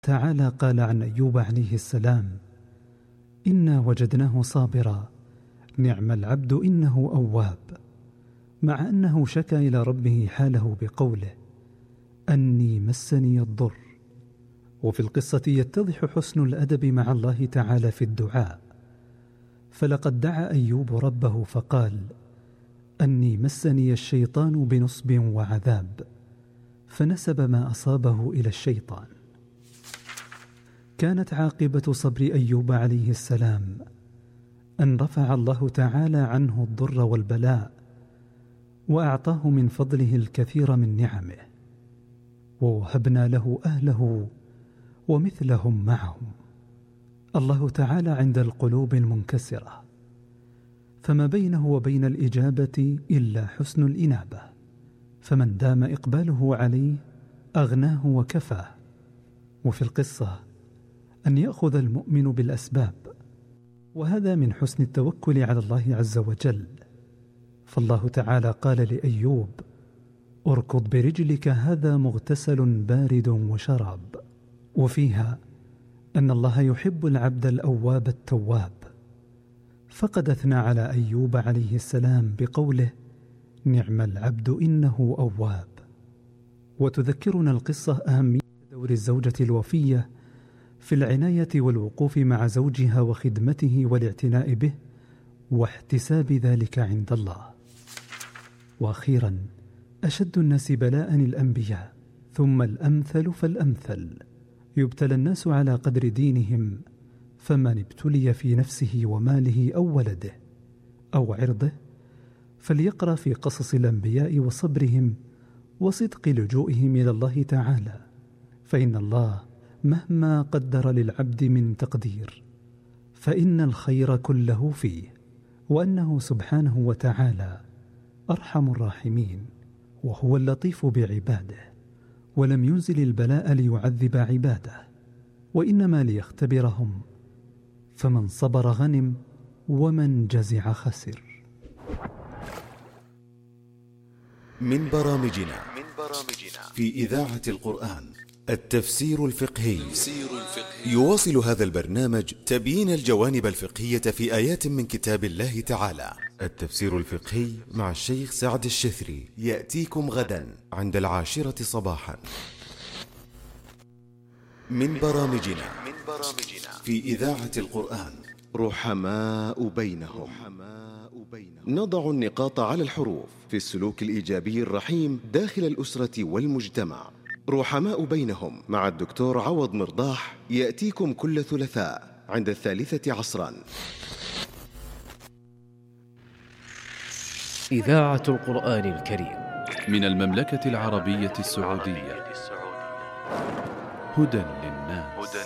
تعالى قال عن أيوب عليه السلام: إنا وجدناه صابرا نعم العبد إنه أواب، مع أنه شكى إلى ربه حاله بقوله: أني مسني الضر. وفي القصة يتضح حسن الأدب مع الله تعالى في الدعاء، فلقد دعا أيوب ربه فقال: أني مسني الشيطان بنصب وعذاب، فنسب ما أصابه إلى الشيطان. كانت عاقبة صبر أيوب عليه السلام أن رفع الله تعالى عنه الضر والبلاء، وأعطاه من فضله الكثير من نعمه، ووهبنا له أهله ومثلهم معهم. الله تعالى عند القلوب المنكسرة، فما بينه وبين الإجابة إلا حسن الإنابة، فمن دام إقباله عليه أغناه وكفاه. وفي القصة أن يأخذ المؤمن بالأسباب، وهذا من حسن التوكل على الله عز وجل. فالله تعالى قال لأيوب: اركض برجلك هذا مغتسل بارد وشراب. وفيها أن الله يحب العبد الأواب التواب، فقد أثنى على أيوب عليه السلام بقوله: نعم العبد إنه أواب. وتذكرنا القصة أهمية دور الزوجة الوفية في العناية والوقوف مع زوجها وخدمته والاعتناء به واحتساب ذلك عند الله. وأخيرا، أشد الناس بلاء الأنبياء، ثم الأمثل فالأمثل. يبتلى الناس على قدر دينهم، فمن ابتلي في نفسه وماله أو ولده أو عرضه فليقرأ في قصص الأنبياء وصبرهم وصدق لجوئهم إلى الله تعالى، فإن الله مهما قدر للعبد من تقدير فإن الخير كله فيه، وأنه سبحانه وتعالى أرحم الراحمين، وهو اللطيف بعباده، ولم ينزل البلاء ليعذب عباده، وإنما ليختبرهم، فمن صبر غنم ومن جزع خسر. من برامجنا في إذاعة القرآن التفسير الفقهي. يواصل هذا البرنامج تبيين الجوانب الفقهية في آيات من كتاب الله تعالى. التفسير الفقهي مع الشيخ سعد الشثري يأتيكم غدا عند 10 صباحا. من برامجنا في إذاعة القرآن رحماء بينهم. نضع النقاط على الحروف في السلوك الإيجابي الرحيم داخل الأسرة والمجتمع. رحماء بينهم مع الدكتور عوض مرضاح يأتيكم كل ثلاثاء عند 3 عصرا. إذاعة القرآن الكريم من المملكة العربية السعودية. هدى للناس.